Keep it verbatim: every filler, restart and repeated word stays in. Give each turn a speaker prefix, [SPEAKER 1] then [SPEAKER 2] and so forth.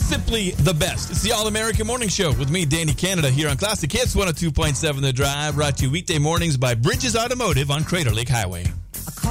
[SPEAKER 1] simply the best. It's the All-American Morning Show with me, Danny Canada, here on Classic Hits one oh two point seven The Drive, brought to you weekday mornings by Bridges Automotive on Crater Lake Highway.